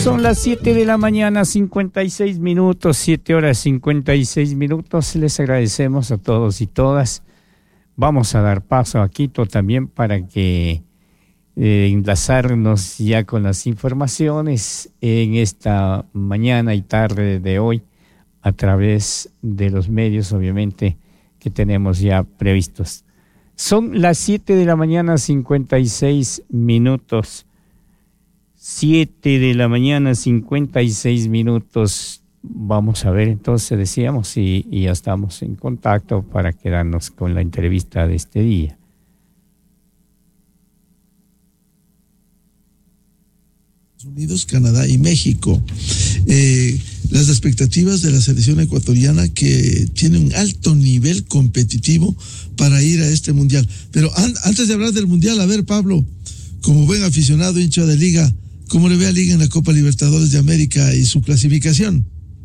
Son las 7 de la mañana, 56 minutos, 7 horas 56 minutos. Les agradecemos a todos y todas. Vamos a dar paso a Quito también para que enlazarnos ya con las informaciones en esta mañana y tarde de hoy a través de los medios, obviamente, que tenemos ya previstos. Son las 7 de la mañana, 56 minutos. 7 de la mañana, 56 minutos. Vamos a ver, entonces decíamos, y ya estamos en contacto para quedarnos con la entrevista de este día. Unidos, Canadá y México. Las expectativas de la selección ecuatoriana, que tiene un alto nivel competitivo para ir a este mundial. Pero antes de hablar del mundial, a ver, Pablo, como buen aficionado, hincha de Liga, ¿cómo le ve a Liga en la Copa Libertadores de América y su clasificación?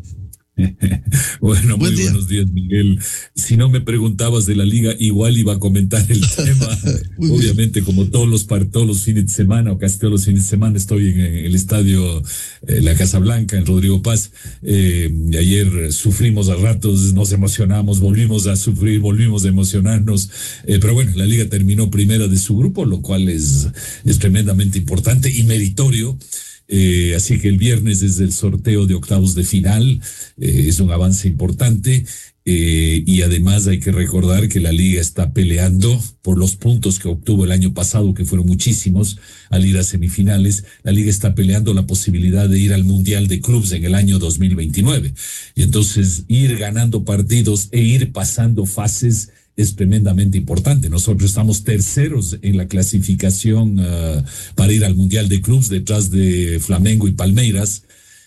Bueno, muy buenos días, Miguel. Si no me preguntabas de la Liga, igual iba a comentar el tema. Obviamente, como todos los fines de semana, o casi todos los fines de semana, estoy en el estadio La Casa Blanca, en Rodrigo Paz. Y ayer sufrimos a ratos, nos emocionamos, volvimos a sufrir, volvimos a emocionarnos. Pero bueno, la Liga terminó primera de su grupo, lo cual es tremendamente importante y meritorio. Así que el viernes es el sorteo de octavos de final, es un avance importante, y además hay que recordar que la Liga está peleando por los puntos que obtuvo el año pasado, que fueron muchísimos, al ir a semifinales. La Liga está peleando la posibilidad de ir al Mundial de Clubes en el año 2029, y entonces ir ganando partidos e ir pasando fases es tremendamente importante. Nosotros estamos terceros en la clasificación para ir al Mundial de Clubes, detrás de Flamengo y Palmeiras.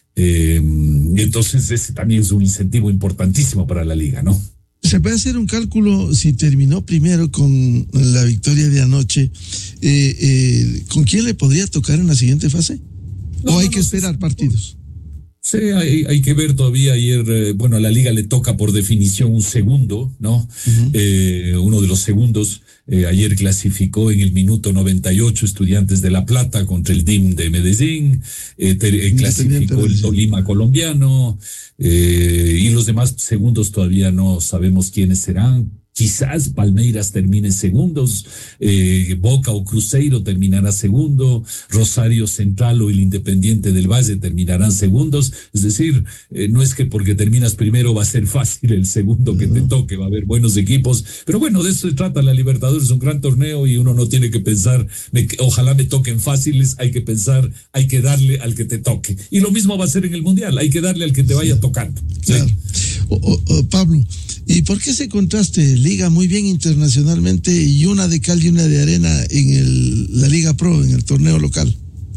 Entonces ese también es un incentivo importantísimo para la Liga, ¿no? ¿Se puede hacer un cálculo si terminó primero con la victoria de anoche? ¿Con quién le podría tocar en la siguiente fase? ¿O hay que esperar partidos? Sí, hay que ver todavía. Ayer, a la Liga le toca por definición un segundo, ¿no? Uh-huh. Uno de los segundos. Ayer clasificó en el minuto 98 Estudiantes de La Plata contra el DIM de Medellín. Clasificó el Tolima colombiano. Y los demás segundos todavía no sabemos quiénes serán. Quizás Palmeiras termine segundos, Boca o Cruzeiro terminará segundo, Rosario Central o el Independiente del Valle terminarán segundos. Es decir, no es que porque terminas primero va a ser fácil el segundo que te toque, va a haber buenos equipos, pero bueno, de eso se trata la Libertadores, es un gran torneo y uno no tiene que pensar, ojalá me toquen fáciles, hay que pensar, hay que darle al que te toque. Y lo mismo va a ser en el Mundial, hay que darle al que te vaya tocando. Claro. Pablo, ¿y por qué ese contraste? Liga muy bien internacionalmente y una de cal y una de arena en la Liga Pro, en el torneo local.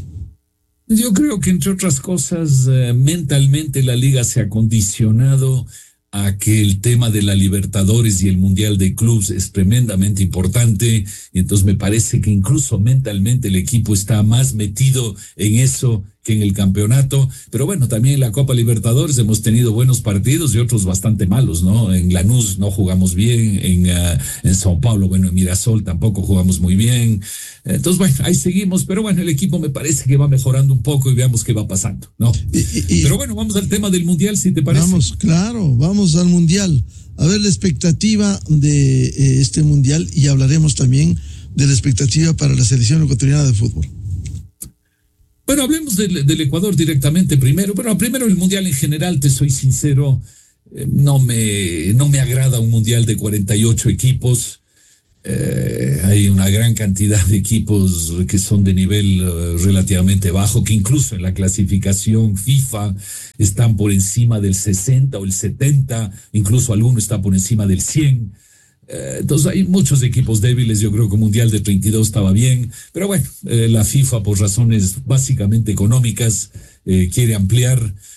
Yo creo que, entre otras cosas, mentalmente la Liga se ha condicionado a que el tema de la Libertadores y el Mundial de Clubes es tremendamente importante, y entonces me parece que incluso mentalmente el equipo está más metido en eso que en el campeonato. Pero bueno, también en la Copa Libertadores hemos tenido buenos partidos y otros bastante malos, ¿no? En Lanús no jugamos bien, en São Paulo, en Mirasol tampoco jugamos muy bien. Entonces, bueno, ahí seguimos, pero bueno, el equipo me parece que va mejorando un poco y veamos qué va pasando, ¿no? Pero bueno, vamos al tema del Mundial, si te parece. Vamos al Mundial. A ver la expectativa de este Mundial, y hablaremos también de la expectativa para la selección ecuatoriana de fútbol. Bueno, hablemos del Ecuador directamente primero. Bueno, primero el Mundial en general, te soy sincero, no me agrada un Mundial de 48 equipos. Hay una gran cantidad de equipos que son de nivel relativamente bajo, que incluso en la clasificación FIFA están por encima del 60 o el 70, incluso alguno está por encima del 100. Entonces hay muchos equipos débiles. Yo creo que un Mundial de 32 estaba bien, pero bueno, la FIFA, por razones básicamente económicas, quiere amplió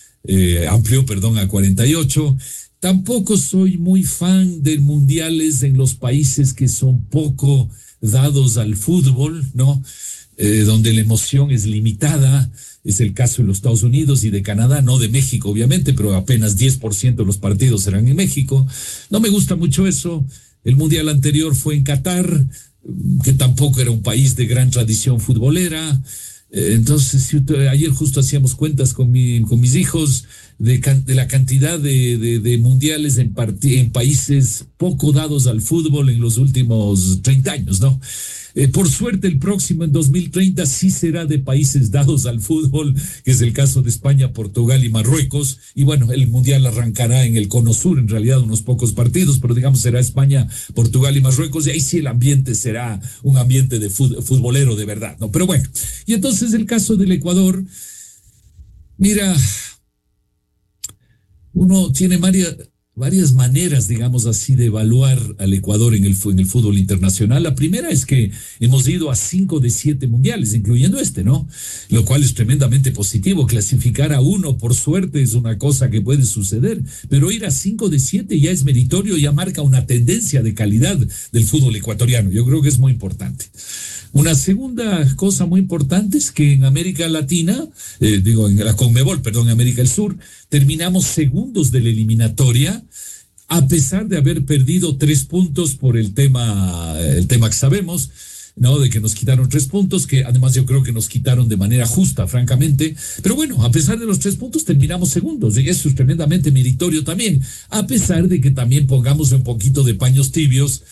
a 48. Tampoco soy muy fan de mundiales en los países que son poco dados al fútbol, ¿no? Donde la emoción es limitada. Es el caso de los Estados Unidos y de Canadá, no de México, obviamente, pero apenas 10% de los partidos serán en México. No me gusta mucho eso. El mundial anterior fue en Qatar, que tampoco era un país de gran tradición futbolera. Entonces, ayer justo hacíamos cuentas con mis hijos de la cantidad de mundiales en países poco dados al fútbol en los últimos 30 años, ¿no? Por suerte, el próximo en 2030 sí será de países dados al fútbol, que es el caso de España, Portugal y Marruecos. Y bueno, el mundial arrancará en el Cono Sur, en realidad unos pocos partidos, pero digamos será España, Portugal y Marruecos, y ahí sí el ambiente será un ambiente de futbolero de verdad, ¿no? Pero bueno, y entonces el caso del Ecuador, mira, uno tiene varias maneras, digamos así, de evaluar al Ecuador en el fútbol internacional. La primera es que hemos ido a 5 de 7 mundiales, incluyendo ¿no? Lo cual es tremendamente positivo. Clasificar a uno, por suerte, es una cosa que puede suceder, pero ir a 5 de 7 ya es meritorio, ya marca una tendencia de calidad del fútbol ecuatoriano. Yo creo que es muy importante. Una segunda cosa muy importante es que en América Latina, en la Conmebol, América del Sur, terminamos segundos de la eliminatoria, a pesar de haber perdido 3 puntos por el tema que sabemos, ¿no? De que nos quitaron 3 puntos, que además yo creo que nos quitaron de manera justa, francamente. Pero bueno, a pesar de los 3 puntos, terminamos segundos, y eso es tremendamente meritorio también, a pesar de que también pongamos un poquito de paños tibios.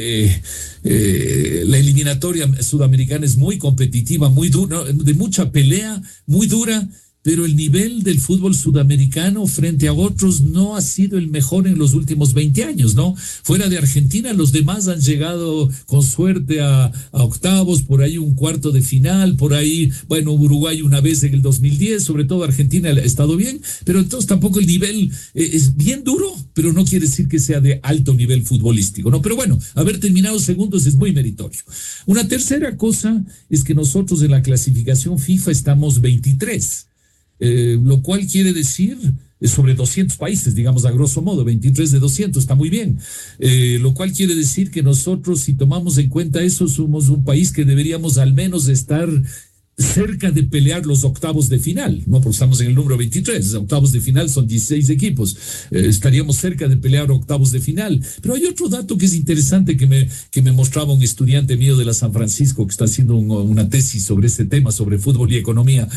La eliminatoria sudamericana es muy competitiva, muy dura, de mucha pelea, muy dura, pero el nivel del fútbol sudamericano frente a otros no ha sido el mejor en los últimos 20 años, ¿no? Fuera de Argentina, los demás han llegado con suerte a octavos, por ahí un cuarto de final, por ahí, bueno, Uruguay una vez en el 2010, sobre todo Argentina ha estado bien, pero entonces tampoco el nivel es bien duro, pero no quiere decir que sea de alto nivel futbolístico, ¿no? Pero bueno, haber terminado segundos es muy meritorio. Una tercera cosa es que nosotros en la clasificación FIFA estamos 23. Lo cual quiere decir sobre 200 países, digamos a grosso modo, 23 de 200, está muy bien. Lo cual quiere decir que nosotros, si tomamos en cuenta eso, somos un país que deberíamos al menos estar cerca de pelear los octavos de final, ¿no? Porque estamos en el número 23, octavos de final son 16 equipos, estaríamos cerca de pelear octavos de final. Pero hay otro dato que es interesante que me mostraba un estudiante mío de la San Francisco que está haciendo una tesis sobre este tema, sobre fútbol y economía,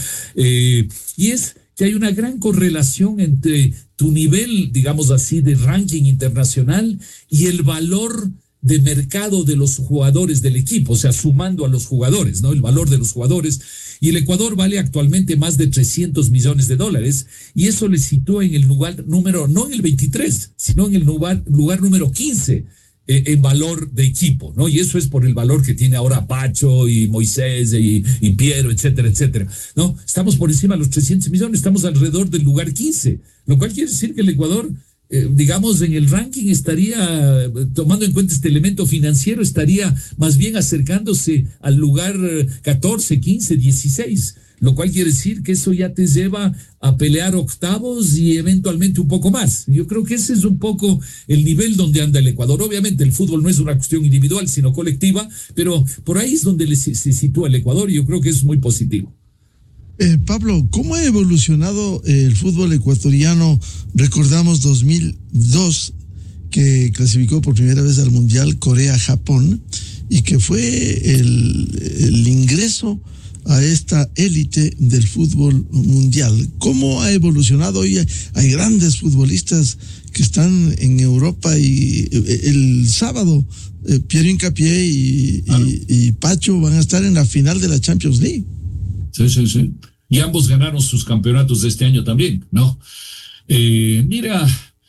y es que hay una gran correlación entre tu nivel, digamos así, de ranking internacional y el valor de mercado de los jugadores del equipo, o sea, sumando a los jugadores, ¿no? El valor de los jugadores. Y el Ecuador vale actualmente más de $300 millones, y eso le sitúa en el lugar número, no en el 23, sino en el lugar número 15 en valor de equipo, ¿no? Y eso es por el valor que tiene ahora Pacho y Moisés y Piero, etcétera, etcétera, ¿no? Estamos por encima de los 300 millones, estamos alrededor del lugar 15, lo cual quiere decir que el Ecuador, digamos, en el ranking estaría, tomando en cuenta este elemento financiero, estaría más bien acercándose al lugar 14, 15, 16, lo cual quiere decir que eso ya te lleva a pelear octavos y eventualmente un poco más. Yo creo que ese es un poco el nivel donde anda el Ecuador. Obviamente el fútbol no es una cuestión individual, sino colectiva, pero por ahí es donde se sitúa el Ecuador, y yo creo que es muy positivo. Pablo, ¿cómo ha evolucionado el fútbol ecuatoriano? Recordamos 2002, que clasificó por primera vez al Mundial Corea-Japón, y que fue el ingreso a esta élite del fútbol mundial. ¿Cómo ha evolucionado? Hoy hay grandes futbolistas que están en Europa, y el sábado Piero Hincapié y Pacho van a estar en la final de la Champions League. Sí. Y ambos ganaron sus campeonatos de este año también, ¿no? Mira,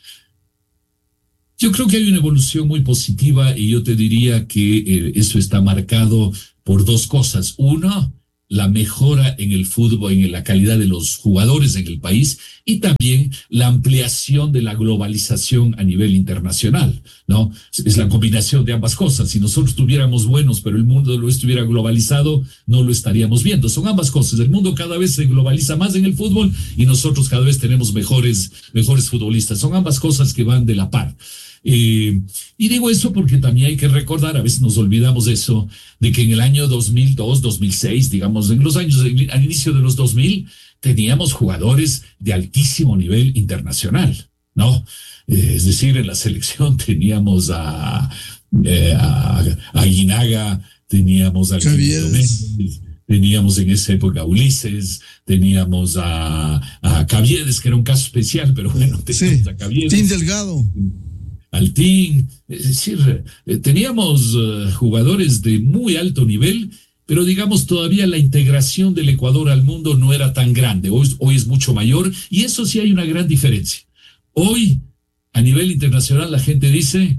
yo creo que hay una evolución muy positiva, y yo te diría que eso está marcado por 2 cosas. Una, la mejora en el fútbol, en la calidad de los jugadores en el país, y también la ampliación de la globalización a nivel internacional, ¿no? Es la combinación de ambas cosas. Si nosotros tuviéramos buenos, pero el mundo lo estuviera globalizado, no lo estaríamos viendo. Son ambas cosas. El mundo cada vez se globaliza más en el fútbol, y nosotros cada vez tenemos mejores futbolistas. Son ambas cosas que van de la par. Y digo eso porque también hay que recordar, a veces nos olvidamos de eso, de que en el año 2002, 2006, digamos, en los años, al inicio de los 2000, teníamos jugadores de altísimo nivel internacional, ¿no? Es decir, en la selección teníamos a Aguinaga, teníamos a teníamos en esa época a Ulises, teníamos a Caviedes, que era un caso especial, pero bueno, teníamos a Caviedes. Tim Delgado. Al Team, es decir, teníamos jugadores de muy alto nivel, pero digamos todavía la integración del Ecuador al mundo no era tan grande, hoy es mucho mayor, y eso sí hay una gran diferencia. Hoy, a nivel internacional, la gente dice,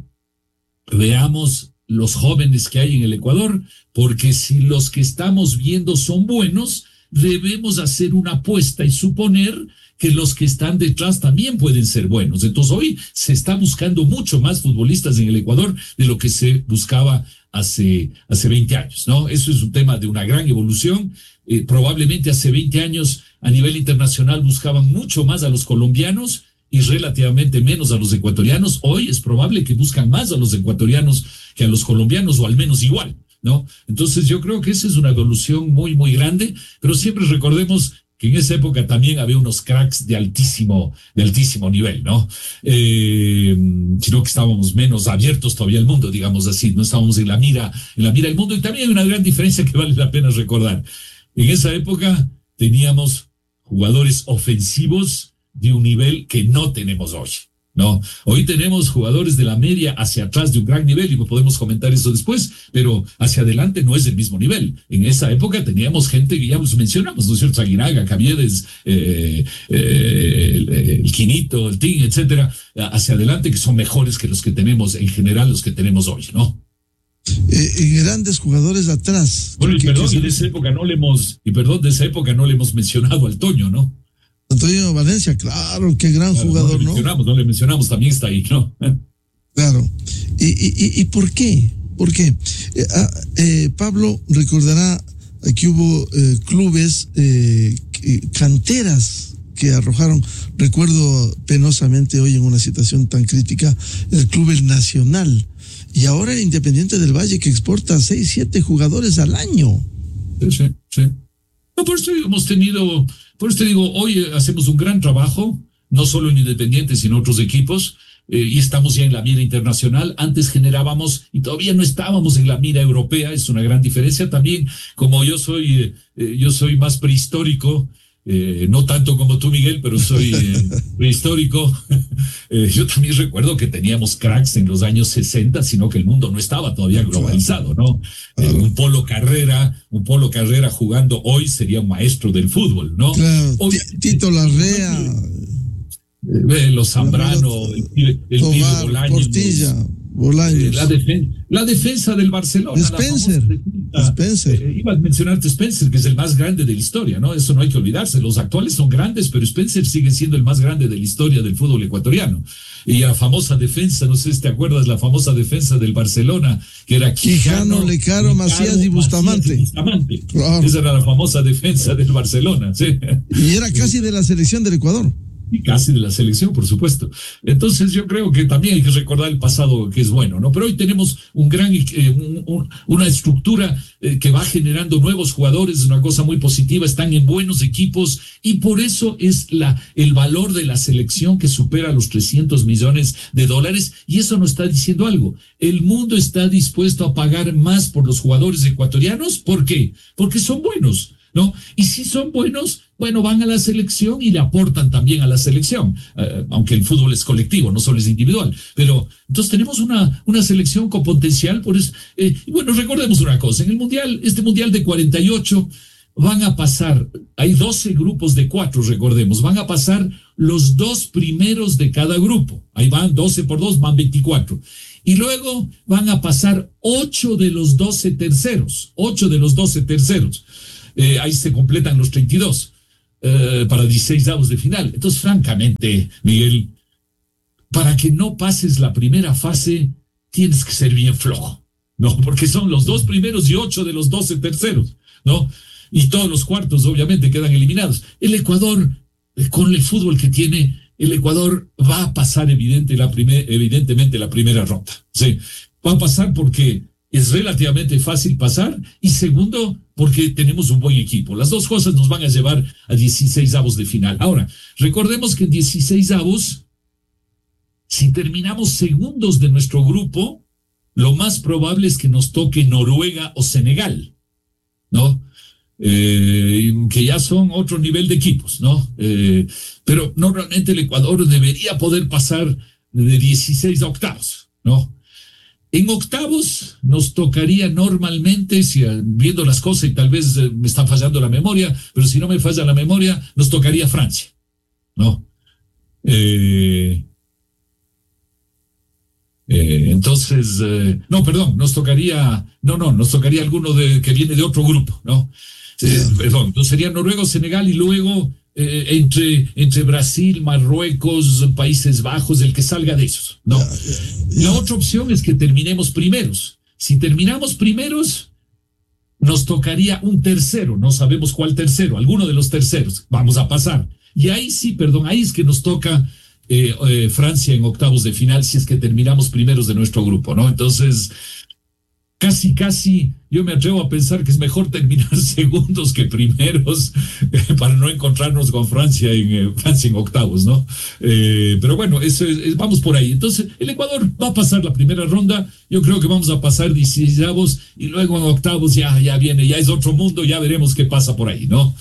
veamos los jóvenes que hay en el Ecuador, porque si los que estamos viendo son buenos, debemos hacer una apuesta y suponer que los que están detrás también pueden ser buenos. Entonces hoy se está buscando mucho más futbolistas en el Ecuador de lo que se buscaba hace 20 años, ¿no? Eso es un tema de una gran evolución. Probablemente hace 20 años a nivel internacional buscaban mucho más a los colombianos y relativamente menos a los ecuatorianos. Hoy es probable que buscan más a los ecuatorianos que a los colombianos, o al menos igual, ¿no? Entonces yo creo que esa es una evolución muy, muy grande, pero siempre recordemos que en esa época también había unos cracks de altísimo nivel, ¿no? Sino que estábamos menos abiertos todavía al mundo, digamos así, no estábamos en la mira del mundo. Y también hay una gran diferencia que vale la pena recordar. En esa época teníamos jugadores ofensivos de un nivel que no tenemos hoy, ¿no? Hoy tenemos jugadores de la media hacia atrás de un gran nivel, y podemos comentar eso después, pero hacia adelante no es el mismo nivel. En esa época teníamos gente que ya los mencionamos, ¿no es cierto? Aguinaga, Caviedes, el Quinito, el Tin, etcétera, hacia adelante, que son mejores que los que tenemos, en general, los que tenemos hoy, ¿no? Grandes jugadores atrás. Bueno, de esa época no le hemos mencionado al Toño, ¿no? Antonio Valencia, claro, qué gran jugador, ¿no? No le mencionamos, también está ahí, ¿no? Claro. ¿Y por qué? ¿Por qué? Pablo recordará que hubo clubes, canteras que arrojaron, recuerdo penosamente hoy en una situación tan crítica, el Club El Nacional, y ahora el Independiente del Valle, que exporta 6, 7 jugadores al año. Sí. No, por eso hemos tenido... Por eso te digo, hoy hacemos un gran trabajo, no solo en Independiente, sino otros equipos, y estamos ya en la mira internacional. Antes generábamos, y todavía no estábamos en la mira europea, es una gran diferencia. También, como yo soy más prehistórico, no tanto como tú, Miguel, pero soy prehistórico. Yo también recuerdo que teníamos cracks en los años 60, sino que el mundo no estaba todavía globalizado, ¿no? Un Polo Carrera jugando hoy sería un maestro del fútbol, ¿no? Claro. Tito Larrea, los Zambrano, el Pibe Bolaños, Bolaños. La defensa del Barcelona. Spencer. Iba a mencionarte Spencer, que es el más grande de la historia, ¿no? Eso no hay que olvidarse. Los actuales son grandes, pero Spencer sigue siendo el más grande de la historia del fútbol ecuatoriano. Y la famosa defensa, no sé si te acuerdas, la famosa defensa del Barcelona, que era Quijano, Lecaro, Macías y Bustamante. Claro. Esa era la famosa defensa del Barcelona, sí. Y era casi de la selección del Ecuador. Y casi de la selección, por supuesto. Entonces yo creo que también hay que recordar el pasado, que es bueno, ¿no? Pero hoy tenemos una estructura que va generando nuevos jugadores, una cosa muy positiva, están en buenos equipos, y por eso es el valor de la selección que supera los $300 millones, y eso nos está diciendo algo. El mundo está dispuesto a pagar más por los jugadores ecuatorianos. ¿Por qué? Porque son buenos, ¿no? Y si son buenos, bueno, van a la selección y le aportan también a la selección, aunque el fútbol es colectivo, no solo es individual. Pero entonces tenemos una selección con potencial. Por eso, y bueno, recordemos una cosa, en el mundial, este mundial de 48, van a pasar, hay 12 grupos de 4, recordemos, van a pasar los 2 primeros de cada grupo. Ahí van 12 por 2, van 24. Y luego van a pasar 8 de los 12 terceros. Ahí se completan los 32 para 16avos de final. Entonces, francamente, Miguel, para que no pases la primera fase, tienes que ser bien flojo, ¿no? Porque son los 2 primeros y 8 de los 12 terceros, ¿no? Y todos los cuartos, obviamente, quedan eliminados. El Ecuador, con el fútbol que tiene, el Ecuador va a pasar evidentemente la primera ronda. Sí, va a pasar porque es relativamente fácil pasar, y segundo, porque tenemos un buen equipo. Las dos cosas nos van a llevar a 16avos de final. Ahora, recordemos que en 16avos, si terminamos segundos de nuestro grupo, lo más probable es que nos toque Noruega o Senegal, ¿no? que ya son otro nivel de equipos, ¿no? Pero normalmente el Ecuador debería poder pasar de 16 a octavos, ¿no? En octavos nos tocaría normalmente, viendo las cosas, y tal vez me está fallando la memoria, pero si no me falla la memoria, nos tocaría Francia, ¿no? Entonces, nos tocaría alguno que viene de otro grupo, ¿no? Perdón, entonces sería Noruega, Senegal y luego entre Brasil, Marruecos, Países Bajos, el que salga de esos, ¿no? La otra opción es que terminemos primeros. Si terminamos primeros, nos tocaría un tercero, no sabemos cuál tercero, alguno de los terceros, vamos a pasar. Y ahí ahí es que nos toca Francia en octavos de final, si es que terminamos primeros de nuestro grupo, ¿no? Entonces, casi, yo me atrevo a pensar que es mejor terminar segundos que primeros para no encontrarnos con Francia en octavos, ¿no? Pero bueno, vamos por ahí. Entonces, el Ecuador va a pasar la primera ronda, yo creo que vamos a pasar 16avos y luego en octavos ya es otro mundo, ya veremos qué pasa por ahí, ¿no?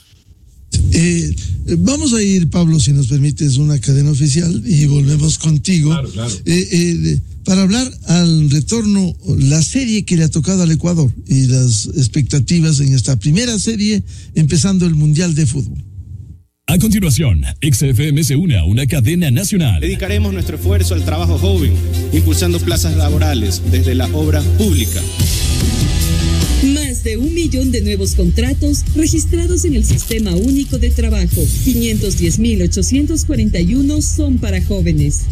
Vamos a ir, Pablo, si nos permites, una cadena oficial y volvemos contigo. Claro. Para hablar al retorno, la serie que le ha tocado al Ecuador y las expectativas en esta primera serie, empezando el Mundial de Fútbol. A continuación, XFM se une a una cadena nacional. Dedicaremos nuestro esfuerzo al trabajo joven, impulsando plazas laborales desde la obra pública. Más de 1 millón de nuevos contratos registrados en el Sistema Único de Trabajo. 510.841 son para jóvenes.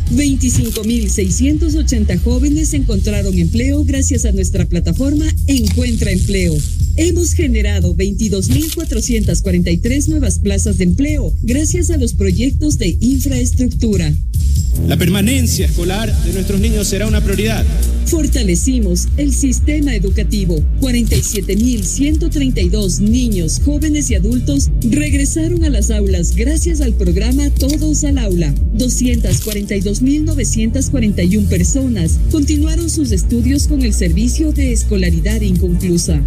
25.680 jóvenes encontraron empleo gracias a nuestra plataforma Encuentra Empleo. Hemos generado 22.443 nuevas plazas de empleo gracias a los proyectos de infraestructura. La permanencia escolar de nuestros niños será una prioridad. Fortalecimos el sistema educativo. 47.132 niños, jóvenes y adultos regresaron a las aulas gracias al programa Todos al Aula. 242.941 personas continuaron sus estudios con el servicio de escolaridad inconclusa.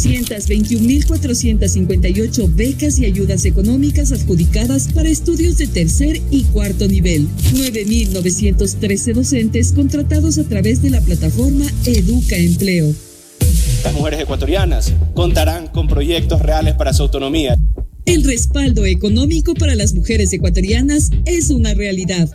221.458 becas y ayudas económicas adjudicadas para estudios de tercer y cuarto nivel. 9.913 docentes contratados a través de la plataforma Educa Empleo. Las mujeres ecuatorianas contarán con proyectos reales para su autonomía. El respaldo económico para las mujeres ecuatorianas es una realidad.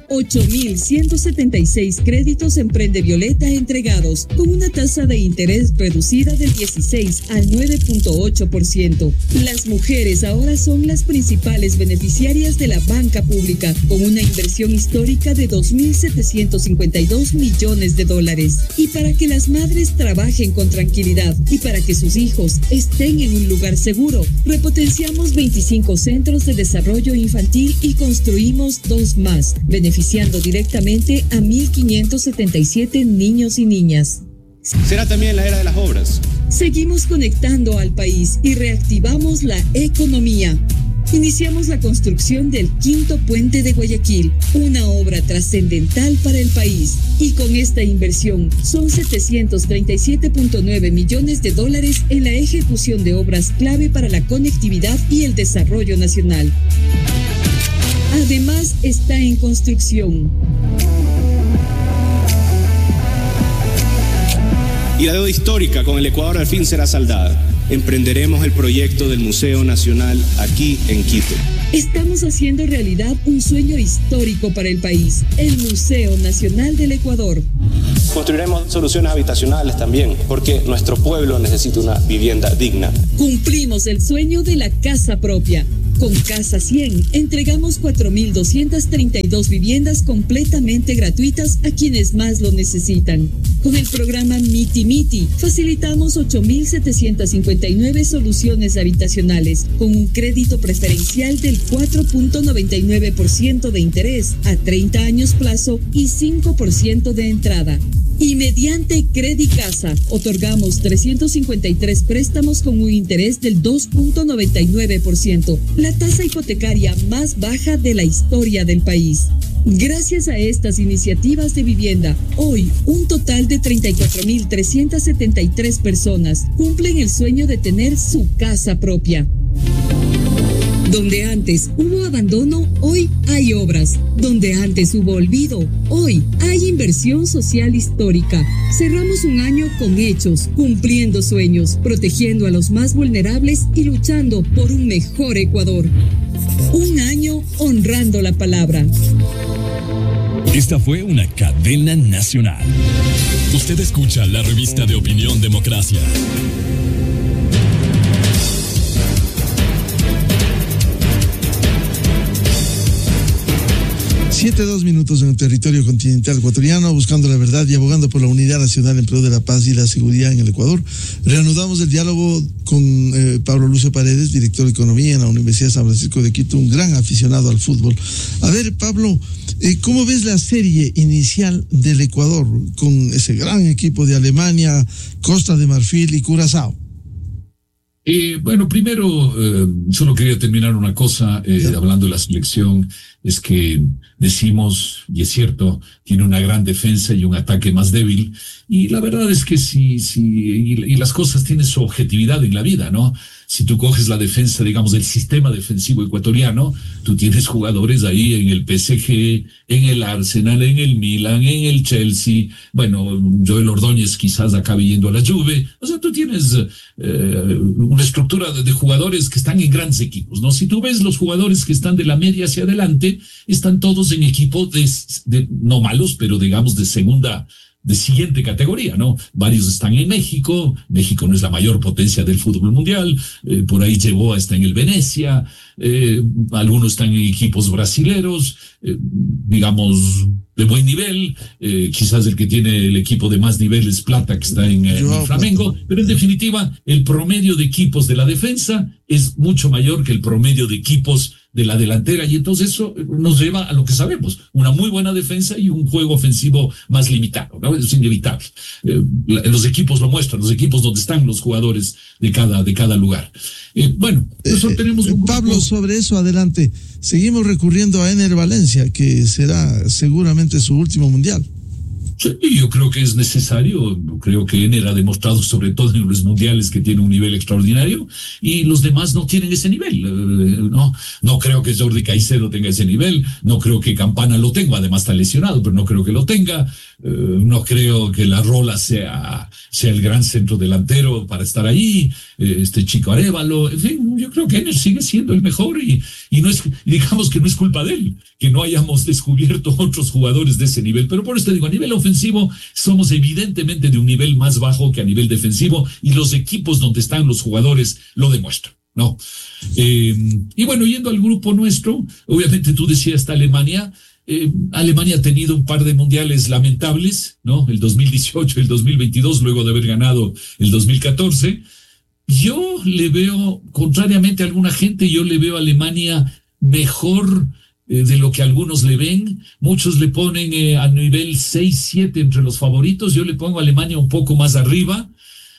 8.176 créditos Emprende Violeta entregados, con una tasa de interés reducida del 16 al 9.8%. Las mujeres ahora son las principales beneficiarias de la banca pública, con una inversión histórica de $2.752 millones. Y para que las madres trabajen con tranquilidad y para que sus hijos estén en un lugar seguro, repotenciamos 25 centros de desarrollo infantil y construimos 2 más, beneficiando directamente a 1.577 niños y niñas. Será también la era de las obras. Seguimos conectando al país y reactivamos la economía. Iniciamos la construcción del 5º puente de Guayaquil, una obra trascendental para el país. Y con esta inversión son $737.9 millones en la ejecución de obras clave para la conectividad y el desarrollo nacional. Además, está en construcción. Y la deuda histórica con el Ecuador al fin será saldada. Emprenderemos el proyecto del Museo Nacional aquí en Quito. Estamos haciendo realidad un sueño histórico para el país, el Museo Nacional del Ecuador. Construiremos soluciones habitacionales también, porque nuestro pueblo necesita una vivienda digna. Cumplimos el sueño de la casa propia. Con Casa 100 entregamos 4.232 viviendas completamente gratuitas a quienes más lo necesitan. Con el programa Miti Miti facilitamos 8.759 soluciones habitacionales con un crédito preferencial del 4.99% de interés a 30 años plazo y 5% de entrada. Y mediante Credicasa otorgamos 353 préstamos con un interés del 2.99%, la tasa hipotecaria más baja de la historia del país. Gracias a estas iniciativas de vivienda, hoy un total de 34.373 personas cumplen el sueño de tener su casa propia. Donde antes hubo abandono, hoy hay obras. Donde antes hubo olvido, hoy hay inversión social histórica. Cerramos un año con hechos, cumpliendo sueños, protegiendo a los más vulnerables y luchando por un mejor Ecuador. Un año honrando la palabra. Esta fue una cadena nacional. Usted escucha la revista de opinión Democracia. 7:02 minutos en el territorio continental ecuatoriano, buscando la verdad y abogando por la unidad nacional en pro de la paz y la seguridad en el Ecuador. Reanudamos el diálogo con Pablo Lucio Paredes, director de Economía en la Universidad San Francisco de Quito, un gran aficionado al fútbol. A ver, Pablo, ¿cómo ves la serie inicial del Ecuador con ese gran equipo de Alemania, Costa de Marfil y Curazao? Bueno, primero, solo quería terminar una cosa, hablando de la selección, es que decimos, y es cierto, tiene una gran defensa y un ataque más débil, y la verdad es que y las cosas tienen su objetividad en la vida, ¿no? Si tú coges la defensa, digamos, del sistema defensivo ecuatoriano, tú tienes jugadores ahí en el PSG, en el Arsenal, en el Milan, en el Chelsea, bueno, Joel Ordóñez quizás acabe yendo a la Juve, o sea, tú tienes una estructura de jugadores que están en grandes equipos, ¿no? Si tú ves los jugadores que están de la media hacia adelante, están todos en equipos no malos, pero digamos de siguiente categoría, ¿no? Varios están en México. México no es la mayor potencia del fútbol mundial. Por ahí Yeboah está en el Venecia. Algunos están en equipos brasileros, digamos, de buen nivel. Quizás el que tiene el equipo de más nivel es Plata, que está en el Flamengo. Pero en definitiva, el promedio de equipos de la defensa es mucho mayor que el promedio de equipos de la delantera, y entonces eso nos lleva a lo que sabemos, una muy buena defensa y un juego ofensivo más limitado, ¿no? Es inevitable. Los equipos lo muestran, los equipos donde están los jugadores de cada lugar. Bueno, eso tenemos un Pablo, sobre eso, adelante. Seguimos recurriendo a Ener Valencia, que será seguramente su último mundial. Sí, yo creo que es necesario. Creo que Ener ha demostrado, sobre todo en los mundiales, que tiene un nivel extraordinario, y los demás no tienen ese nivel. No creo que Jordi Caicedo tenga ese nivel, no creo que Campana lo tenga, además está lesionado, pero no creo que lo tenga. No creo que La Rola sea el gran centro delantero para estar ahí. Este chico Arévalo, en fin, yo creo que Ener sigue siendo el mejor, y no es, digamos que no es culpa de él que no hayamos descubierto otros jugadores de ese nivel. Pero por eso te digo, a nivel ofensivo somos evidentemente de un nivel más bajo que a nivel defensivo, y los equipos donde están los jugadores lo demuestran, ¿no? Y bueno, yendo al grupo nuestro, obviamente tú decías hasta Alemania. Alemania ha tenido un par de mundiales lamentables, ¿no? El 2018, el 2022, luego de haber ganado el 2014. Yo le veo, contrariamente a alguna gente, yo le veo a Alemania mejor de lo que algunos le ven. Muchos le ponen a nivel 6-7 entre los favoritos. Yo le pongo a Alemania un poco más arriba.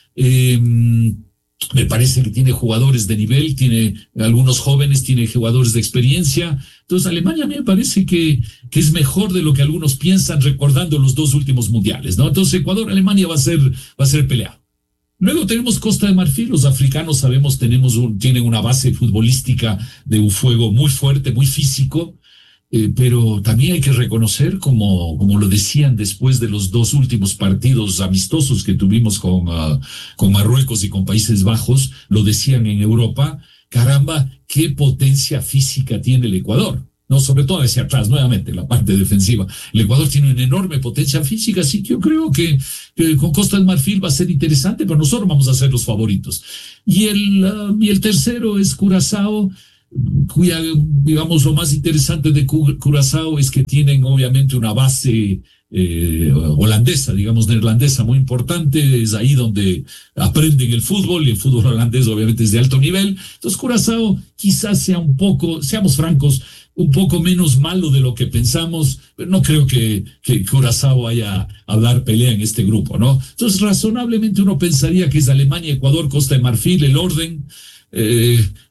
Me parece que tiene jugadores de nivel, tiene algunos jóvenes, tiene jugadores de experiencia. Entonces, Alemania a mí me parece que es mejor de lo que algunos piensan, recordando los dos últimos mundiales, ¿no? Entonces, Ecuador-Alemania va a ser peleado. Luego tenemos Costa de Marfil. Los africanos, sabemos, tienen una base futbolística de un fuego muy fuerte, muy físico. Pero también hay que reconocer, como lo decían después de los dos últimos partidos amistosos que tuvimos con Marruecos y con Países Bajos, lo decían en Europa: caramba, qué potencia física tiene el Ecuador, ¿no? Sobre todo hacia atrás, nuevamente, la parte defensiva. El Ecuador tiene una enorme potencia física, así que yo creo que con Costa del Marfil va a ser interesante, pero nosotros vamos a ser los favoritos. Y el tercero es Curazao, cuya, digamos, lo más interesante de Curazao es que tienen obviamente una base holandesa, digamos neerlandesa, muy importante. Es ahí donde aprenden el fútbol, y el fútbol holandés obviamente es de alto nivel. Entonces Curazao quizás sea un poco, seamos francos, un poco menos malo de lo que pensamos, pero no creo que Curazao vaya a dar pelea en este grupo, ¿no? Entonces, razonablemente uno pensaría que es Alemania, Ecuador, Costa de Marfil, el orden.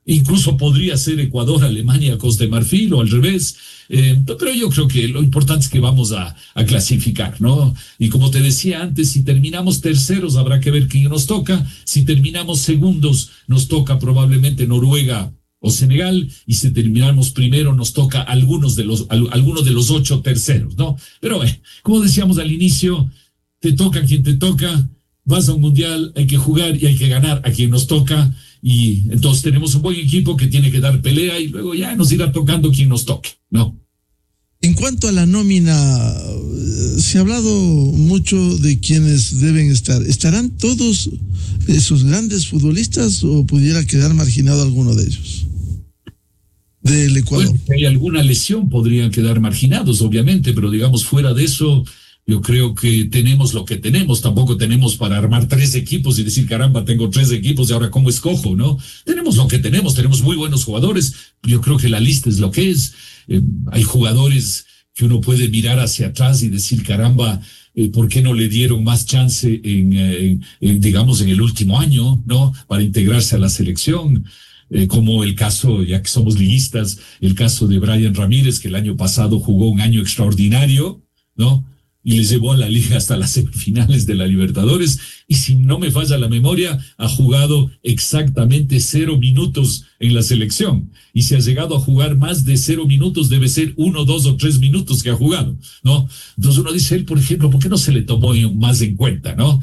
incluso podría ser Ecuador, Alemania, Costa de Marfil o al revés. Pero yo creo que lo importante es que vamos a clasificar, ¿no? Y como te decía antes, si terminamos terceros habrá que ver quién nos toca. Si terminamos segundos nos toca probablemente Noruega o Senegal, y si terminamos primero nos toca algunos de los 8 terceros, ¿no? Pero como decíamos al inicio, te toca quien te toca, vas a un mundial, hay que jugar y hay que ganar a quien nos toca, y entonces tenemos un buen equipo que tiene que dar pelea y luego ya nos irá tocando quien nos toque, ¿no? En cuanto a la nómina, se ha hablado mucho de quienes deben estar. ¿Estarán todos esos grandes futbolistas o pudiera quedar marginado alguno de ellos? Del Ecuador. Bueno, si hay alguna lesión podrían quedar marginados, obviamente, pero digamos fuera de eso, yo creo que tenemos lo que tenemos. Tampoco tenemos para armar 3 equipos y decir, caramba, tengo 3 equipos y ahora cómo escojo, ¿no? Tenemos lo que tenemos muy buenos jugadores. Yo creo que la lista es lo que es. Hay jugadores que uno puede mirar hacia atrás y decir, caramba, ¿por qué no le dieron más chance digamos, en el último año, ¿no? Para integrarse a la selección. Como el caso, ya que somos liguistas, el caso de Brian Ramírez, que el año pasado jugó un año extraordinario, ¿no? Y les llevó a la liga hasta las semifinales de la Libertadores, y si no me falla la memoria, ha jugado exactamente 0 minutos en la selección, y si ha llegado a jugar más de 0 minutos, debe ser 1, 2 o 3 minutos que ha jugado, ¿no? Entonces uno dice, él, por ejemplo, ¿por qué no se le tomó más en cuenta, no?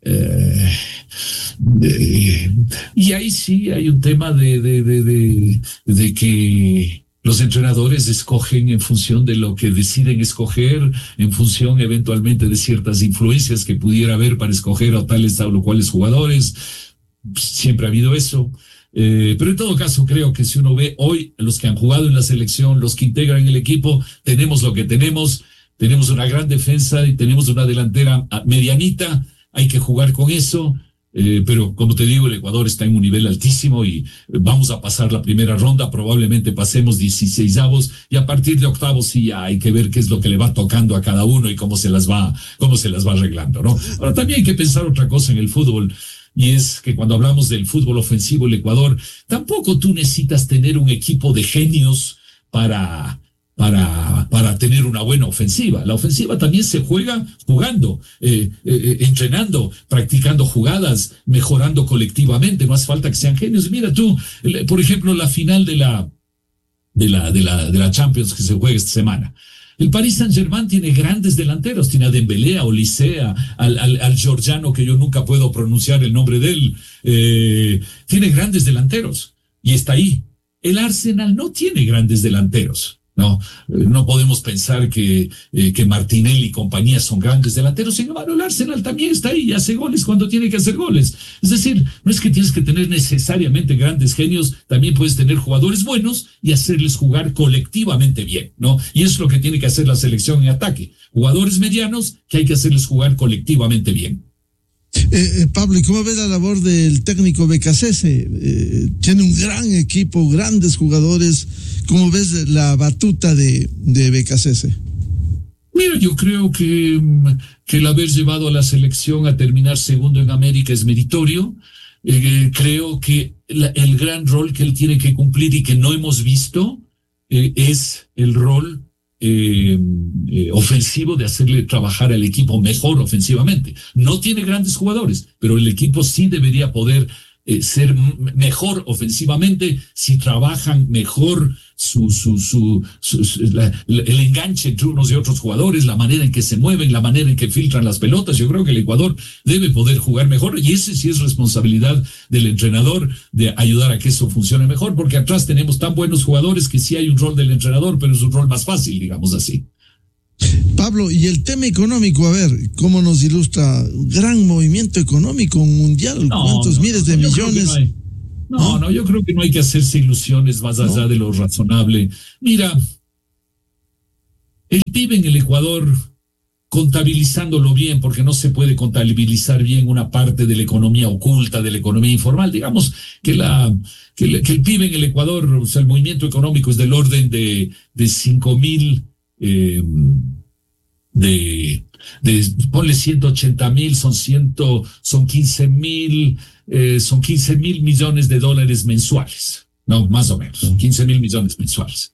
Y ahí sí hay un tema de que los entrenadores escogen en función de lo que deciden escoger, en función eventualmente de ciertas influencias que pudiera haber para escoger a tales o cuales jugadores. Siempre ha habido eso. Pero en todo caso creo que si uno ve hoy los que han jugado en la selección, los que integran el equipo, tenemos lo que tenemos una gran defensa y tenemos una delantera medianita, hay que jugar con eso. Pero como te digo, el Ecuador está en un nivel altísimo y vamos a pasar la primera ronda, probablemente pasemos 16avos y a partir de octavos sí ya hay que ver qué es lo que le va tocando a cada uno y cómo se las va arreglando, ¿no? Ahora también hay que pensar otra cosa en el fútbol, y es que cuando hablamos del fútbol ofensivo, el Ecuador, tampoco tú necesitas tener un equipo de genios para tener una buena ofensiva. La ofensiva también se juega jugando, entrenando, practicando jugadas, mejorando colectivamente. No hace falta que sean genios. Mira tú, por ejemplo, la final de la Champions que se juega esta semana. El Paris Saint-Germain tiene grandes delanteros, tiene a Dembélé, a Olise, al georgiano, que yo nunca puedo pronunciar el nombre de él. Tiene grandes delanteros y está ahí. El Arsenal no tiene grandes delanteros. No podemos pensar que Martinelli y compañía son grandes delanteros. Sin embargo, el Arsenal también está ahí y hace goles cuando tiene que hacer goles. Es decir, no es que tienes que tener necesariamente grandes genios, también puedes tener jugadores buenos y hacerles jugar colectivamente bien, ¿no? Y eso es lo que tiene que hacer la selección en ataque. Jugadores medianos que hay que hacerles jugar colectivamente bien. Pablo, ¿y cómo ves la labor del técnico Becasese? Tiene un gran equipo, grandes jugadores. ¿Cómo ves la batuta de Becasese? Mira, yo creo que el haber llevado a la selección a terminar segundo en América es meritorio. Creo que el gran rol que él tiene que cumplir y que no hemos visto es el rol ofensivo, de hacerle trabajar al equipo mejor ofensivamente. No tiene grandes jugadores, pero el equipo sí debería poder ser mejor ofensivamente si trabajan mejor el enganche entre unos y otros jugadores, la manera en que se mueven, la manera en que filtran las pelotas. Yo creo que el Ecuador debe poder jugar mejor, y ese sí es responsabilidad del entrenador, de ayudar a que eso funcione mejor, porque atrás tenemos tan buenos jugadores que sí hay un rol del entrenador, pero es un rol más fácil, digamos así. Pablo, y el tema económico, a ver, ¿cómo nos ilustra? Gran movimiento económico mundial, ¿cuántos miles de millones? No, yo creo que no hay que hacerse ilusiones más allá de lo razonable. Mira, el PIB en el Ecuador, contabilizándolo bien, porque no se puede contabilizar bien una parte de la economía oculta, de la economía informal. Digamos que el PIB en el Ecuador, o sea, el movimiento económico es del orden de 5,000, ponle 180,000, son 15,000 millones de dólares mensuales, no, más o menos, 15 mil millones mensuales.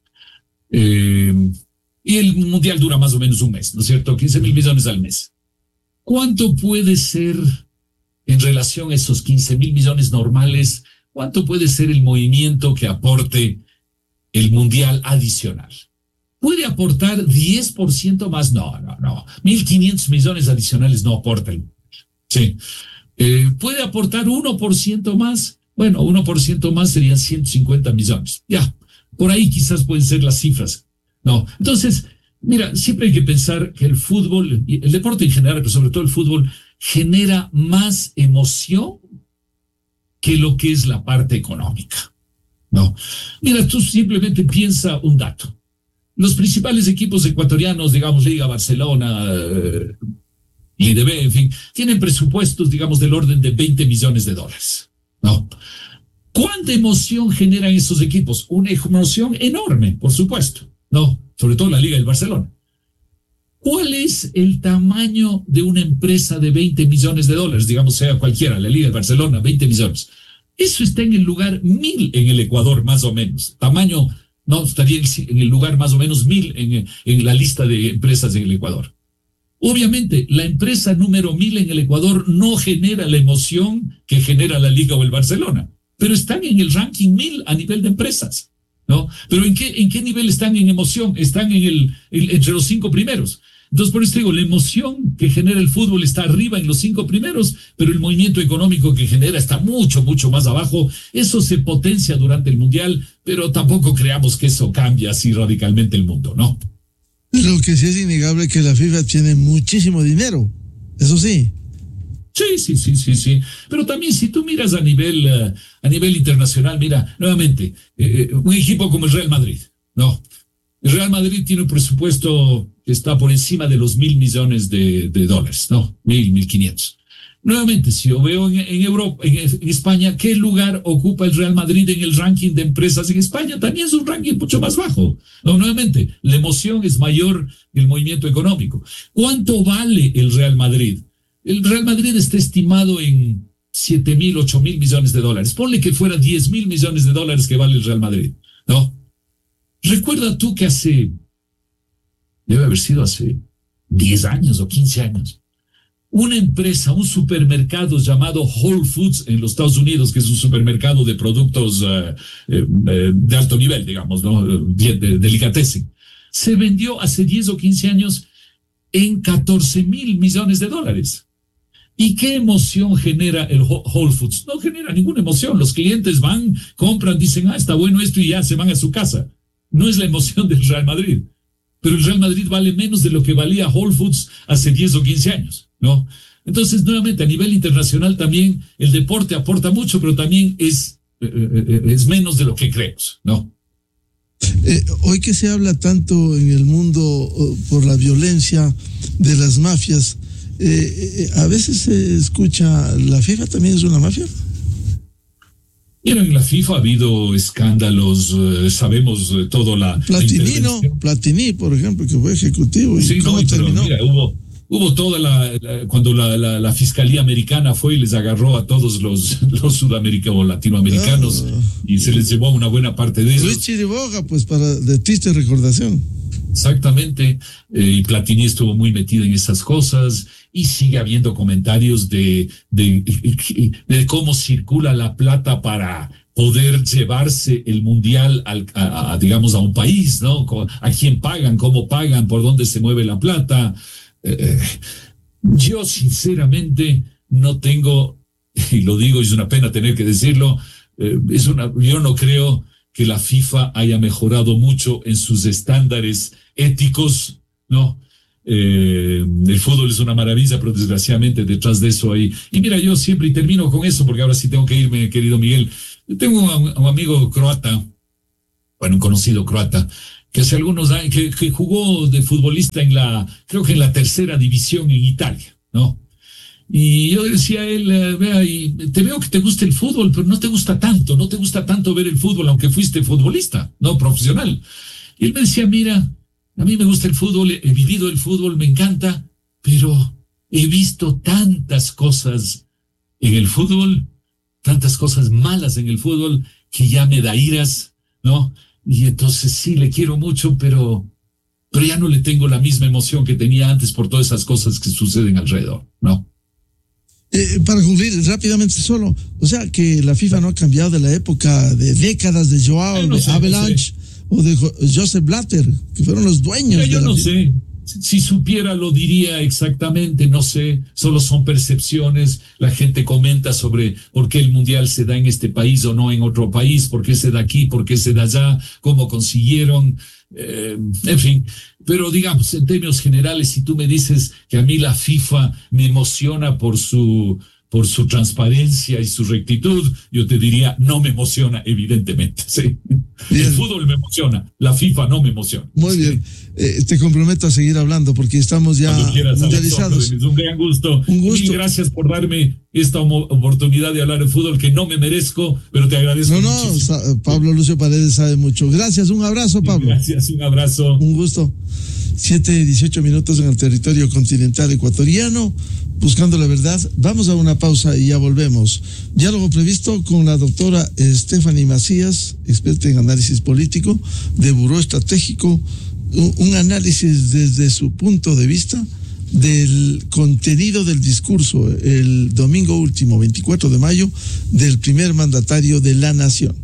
Y el mundial dura más o menos un mes, ¿no es cierto? 15 mil millones al mes. ¿Cuánto puede ser, en relación a esos 15 mil millones normales, cuánto puede ser el movimiento que aporte el mundial adicional? ¿Puede aportar 10% más? No. 1.500 millones adicionales no aporta el mundial. Sí. ¿Puede aportar 1% más? Bueno, 1% más serían 150 millones. Ya, por ahí quizás pueden ser las cifras. No, entonces, mira, siempre hay que pensar que el fútbol, el deporte en general, pero sobre todo el fútbol, genera más emoción que lo que es la parte económica. No, mira, tú simplemente piensa un dato. Los principales equipos ecuatorianos, digamos, Liga, Barcelona, IDB, en fin, tienen presupuestos, digamos, del orden de 20 millones de dólares. ¿No? ¿Cuánta emoción generan esos equipos? Una emoción enorme, por supuesto. No, sobre todo la Liga del Barcelona. ¿Cuál es el tamaño de una empresa de 20 millones de dólares? Digamos, sea cualquiera, la Liga del Barcelona, 20 millones. Eso está en el lugar 1000 en el Ecuador, más o menos. Tamaño, no, estaría en el lugar más o menos 1000 en la lista de empresas en el Ecuador. Obviamente, la empresa número 1000 en el Ecuador no genera la emoción que genera la Liga o el Barcelona, pero están en el ranking 1000 a nivel de empresas, ¿no? Pero ¿en qué nivel están en emoción? Están entre los 5 primeros. Entonces, por eso digo, la emoción que genera el fútbol está arriba en los 5 primeros, pero el movimiento económico que genera está mucho, mucho más abajo. Eso se potencia durante el Mundial, pero tampoco creamos que eso cambie así radicalmente el mundo, ¿no? Lo que sí es innegable es que la FIFA tiene muchísimo dinero, eso sí. Sí. Pero también si tú miras a nivel internacional, mira, nuevamente, un equipo como el Real Madrid, ¿no? El Real Madrid tiene un presupuesto que está por encima de los 1.000 millones de dólares, ¿no? 1.500. Nuevamente, si yo veo en Europa, en España, ¿qué lugar ocupa el Real Madrid en el ranking de empresas en España? También es un ranking mucho más bajo. No, nuevamente, la emoción es mayor que el movimiento económico. ¿Cuánto vale el Real Madrid? El Real Madrid está estimado en 7.000, 8.000 millones de dólares. Ponle que fuera 10.000 millones de dólares que vale el Real Madrid, ¿no? Recuerda tú que debe haber sido hace 10 años o 15 años, una empresa, un supermercado llamado Whole Foods en los Estados Unidos, que es un supermercado de productos de alto nivel, digamos, ¿no? De delicatessen, se vendió hace 10 o 15 años en 14.000 millones de dólares. ¿Y qué emoción genera el Whole Foods? No genera ninguna emoción. Los clientes van, compran, dicen, está bueno esto y ya se van a su casa. No es la emoción del Real Madrid. Pero el Real Madrid vale menos de lo que valía Whole Foods hace 10 o 15 años, ¿no? Entonces, nuevamente, a nivel internacional también el deporte aporta mucho, pero también es menos de lo que creemos, ¿no? Hoy que se habla tanto en el mundo por la violencia de las mafias, a veces se escucha, ¿la FIFA también es una mafia? Mira, en la FIFA ha habido escándalos, sabemos todo Platini, por ejemplo, que fue ejecutivo. Sí, ¿cómo terminó? Mira, hubo toda cuando la Fiscalía Americana fue y les agarró a todos los sudamericanos o latinoamericanos y se les llevó una buena parte de ellos. Luis Chiriboga, pues de triste recordación. Exactamente, y Platini estuvo muy metido en esas cosas y sigue habiendo comentarios de cómo circula la plata para poder llevarse el mundial digamos, a un país, ¿no? A quién pagan, cómo pagan, por dónde se mueve la plata. Yo sinceramente no tengo, y lo digo, es una pena tener que decirlo, yo no creo que la FIFA haya mejorado mucho en sus estándares éticos, ¿no? El fútbol es una maravilla, pero desgraciadamente detrás de eso hay... Y mira, yo siempre, y termino con eso, porque ahora sí tengo que irme, querido Miguel. Yo tengo un amigo croata, un conocido croata, que hace algunos años, que jugó de futbolista creo que en la 3ª división en Italia, ¿no? Y yo decía a él, vea, y te veo que te gusta el fútbol, pero no te gusta tanto ver el fútbol, aunque fuiste futbolista, no profesional. Y él me decía, mira, a mí me gusta el fútbol, he vivido el fútbol, me encanta, pero he visto tantas cosas en el fútbol, tantas cosas malas en el fútbol, que ya me da iras, ¿no? Y entonces sí, le quiero mucho, pero ya no le tengo la misma emoción que tenía antes por todas esas cosas que suceden alrededor, ¿no? Para concluir rápidamente solo, o sea que la FIFA no ha cambiado de la época de décadas de Joao, de Avalanche o de Joseph Blatter, que fueron los dueños. Yo no sé, si supiera lo diría exactamente, no sé, solo son percepciones, la gente comenta sobre por qué el mundial se da en este país o no en otro país, por qué se da aquí, por qué se da allá, cómo consiguieron, en fin. Pero digamos, en términos generales, si tú me dices que a mí la FIFA me emociona por su transparencia y su rectitud, yo te diría, no me emociona, evidentemente. Sí. El fútbol me emociona, la FIFA no me emociona. Muy bien. Te comprometo a seguir hablando porque estamos ya mundializados. Es un gran gusto. Un gusto. Mil gracias por darme esta oportunidad de hablar de fútbol que no me merezco, pero te agradezco muchísimo. Pablo Lucio Paredes sabe mucho. Gracias, un abrazo, Pablo. Gracias, un abrazo. Un gusto. 7:18 en el territorio continental ecuatoriano, buscando la verdad. Vamos a una pausa y ya volvemos. Diálogo previsto con la doctora Stephanie Macías, experta en análisis político de Buró Estratégico, un análisis desde su punto de vista del contenido del discurso el domingo último, 24 de mayo, del primer mandatario de la nación.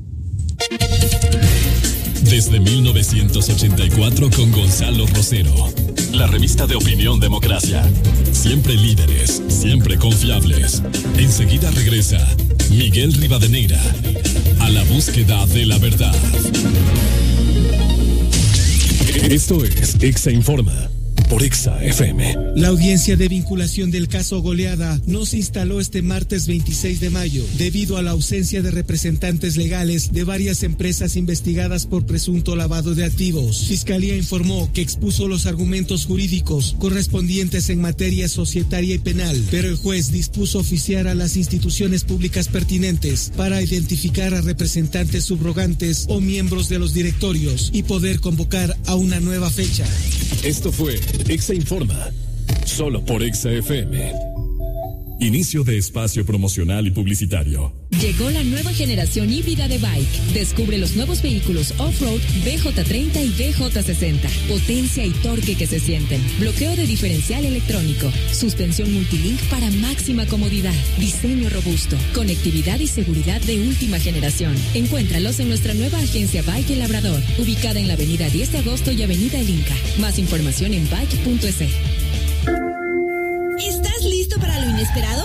Desde 1984 con Gonzalo Rosero, la revista de Opinión Democracia. Siempre líderes, siempre confiables. Enseguida regresa Miguel Rivadeneira a la búsqueda de la verdad. Esto es Exa Informa por Exa FM. La audiencia de vinculación del caso Goleada no se instaló este martes 26 de mayo debido a la ausencia de representantes legales de varias empresas investigadas por presunto lavado de activos. Fiscalía informó que expuso los argumentos jurídicos correspondientes en materia societaria y penal, pero el juez dispuso oficiar a las instituciones públicas pertinentes para identificar a representantes subrogantes o miembros de los directorios y poder convocar a una nueva fecha. Esto fue Exa Informa, solo por Exa FM. Inicio de espacio promocional y publicitario. Llegó la nueva generación híbrida de bike. Descubre los nuevos vehículos off-road BJ30 y BJ60. Potencia y torque que se sienten. Bloqueo de diferencial electrónico. Suspensión multilink para máxima comodidad. Diseño robusto. Conectividad y seguridad de última generación. Encuéntralos en nuestra nueva agencia Bike El Labrador, ubicada en la avenida 10 de agosto y avenida El Inca. Más información en bike.es. ¿Estás listo para lo inesperado?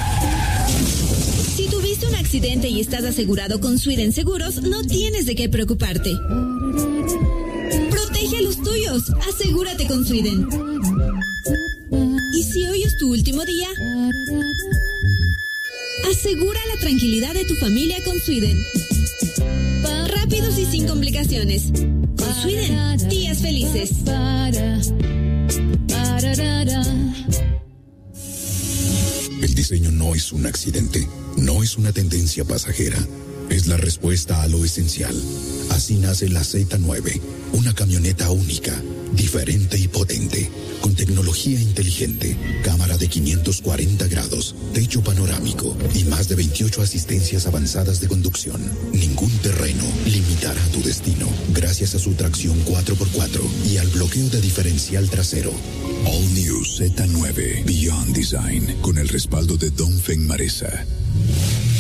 Si tuviste un accidente y estás asegurado con Sweden Seguros, no tienes de qué preocuparte. Protege a los tuyos. Asegúrate con Sweden. Y si hoy es tu último día, asegura la tranquilidad de tu familia con Sweden. Rápidos y sin complicaciones. Con Sweden, días felices. El diseño no es un accidente, no es una tendencia pasajera, es la respuesta a lo esencial. Así nace la Z9, una camioneta única, diferente y potente, con tecnología inteligente, cámara de 540 grados, techo panorámico y más de 28 asistencias avanzadas de conducción. Ningún terreno limitará tu destino, gracias a su tracción 4x4 y al bloqueo de diferencial trasero. All New Z9 Beyond Design, con el respaldo de Dongfeng Maresa.